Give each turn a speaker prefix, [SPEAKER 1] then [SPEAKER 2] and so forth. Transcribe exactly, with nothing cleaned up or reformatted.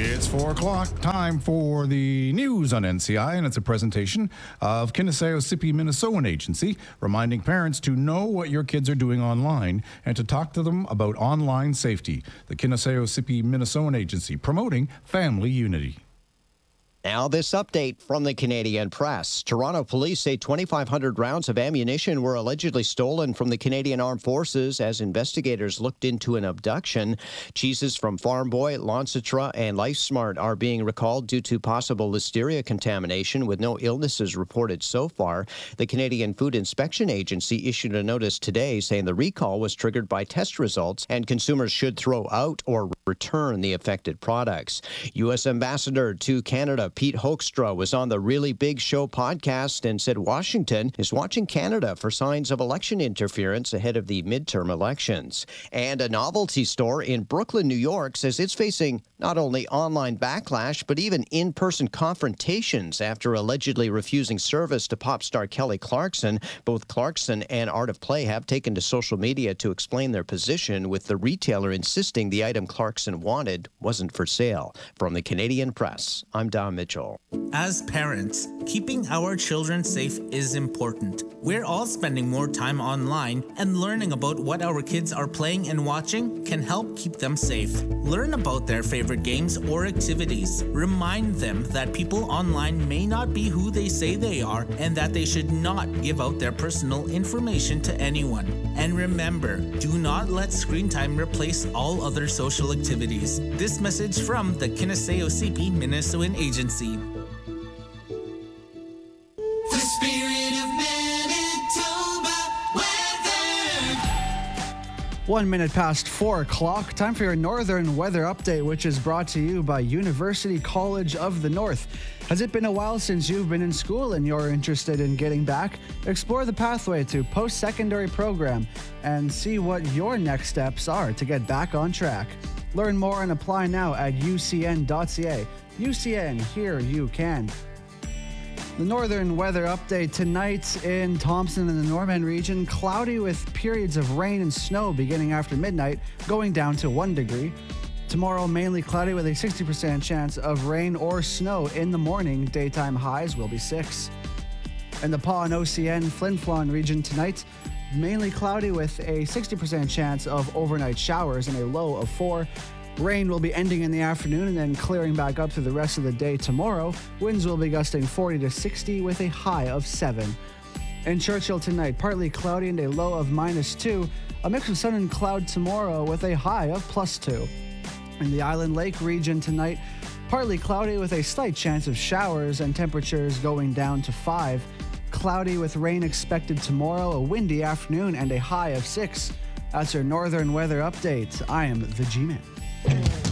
[SPEAKER 1] It's four o'clock, time for the news on N C I, and it's a presentation of Kinneseo-Sippy Minnesotan Agency, reminding parents to know what your kids are doing online and to talk to them about online safety. The Kinneseo-Sippy Minnesotan Agency, promoting family unity.
[SPEAKER 2] Now this update from the Canadian Press. Toronto police say twenty-five hundred rounds of ammunition were allegedly stolen from the Canadian Armed Forces as investigators looked into an abduction. Cheeses from Farm Boy, Lancitra, and LifeSmart are being recalled due to possible listeria contamination, with no illnesses reported so far. The Canadian Food Inspection Agency issued a notice today saying the recall was triggered by test results and consumers should throw out or return the affected products. U S Ambassador to Canada Pete Hoekstra was on the Really Big Show podcast and said Washington is watching Canada for signs of election interference ahead of the midterm elections. And a novelty store in Brooklyn, New York says it's facing not only online backlash, but even in-person confrontations after allegedly refusing service to pop star Kelly Clarkson. Both Clarkson and Art of Play have taken to social media to explain their position, with the retailer insisting the item Clarkson wanted wasn't for sale. From the Canadian Press, I'm Don Mitchell.
[SPEAKER 3] As parents, keeping our children safe is important. We're all spending more time online, and learning about what our kids are playing and watching can help keep them safe. Learn about their favorite games or activities. Remind them that people online may not be who they say they are, and that they should not give out their personal information to anyone. And remember, do not let screen time replace all other social activities. This message from the Kinneseo-Sippy Minnesotan Agency.
[SPEAKER 4] The spirit of Manitoba weather.
[SPEAKER 5] One minute past four o'clock. Time for your Northern Weather Update, which is brought to you by University College of the North. Has it been a while since you've been in school and you're interested in getting back? Explore the pathway to post-secondary program and see what your next steps are to get back on track. Learn more and apply now at u c n dot c a. U C N, here you can. The Northern Weather Update tonight in Thompson and the Norman region. Cloudy with periods of rain and snow beginning after midnight, going down to one degree. Tomorrow, mainly cloudy with a sixty percent chance of rain or snow in the morning. Daytime highs will be six. In the Paw and O C N Flin Flon region tonight, mainly cloudy with a sixty percent chance of overnight showers and a low of four. Rain will be ending in the afternoon and then clearing back up through the rest of the day tomorrow. Winds will be gusting forty to sixty with a high of seven. In Churchill tonight, partly cloudy and a low of minus two. A mix of sun and cloud tomorrow with a high of plus two. In the Island Lake region tonight, partly cloudy with a slight chance of showers and temperatures going down to five. Cloudy with rain expected tomorrow, a windy afternoon, and a high of six. That's your Northern Weather Update. I am the G-Man.